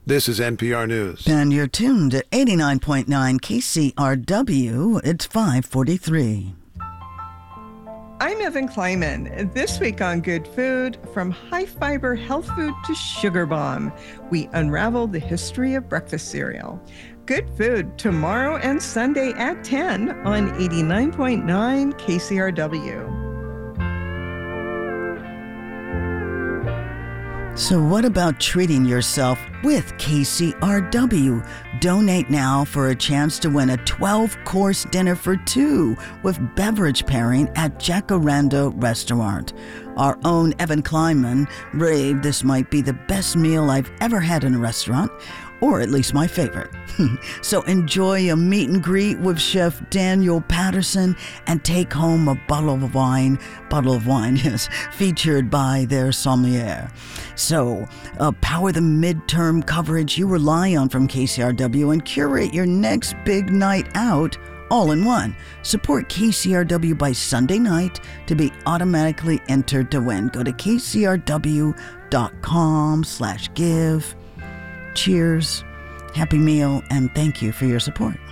This is NPR News. And you're tuned to 89.9 KCRW. It's 5:43. I'm Evan Kleiman. This week on Good Food, from high-fiber health food to sugar bomb, we unravel the history of breakfast cereal. Good Food tomorrow and Sunday at 10 on 89.9 KCRW. So what about treating yourself with KCRW? Donate now for a chance to win a 12-course dinner for two with beverage pairing at Jacaranda Restaurant. Our own Evan Kleinman raved this might be the best meal I've ever had in a restaurant, or at least my favorite. So enjoy a meet and greet with Chef Daniel Patterson and take home a bottle of wine, yes, featured by their sommelier. So power the midterm coverage you rely on from KCRW and curate your next big night out all in one. Support KCRW by Sunday night to be automatically entered to win. Go to kcrw.com/give. Cheers, happy meal, and thank you for your support.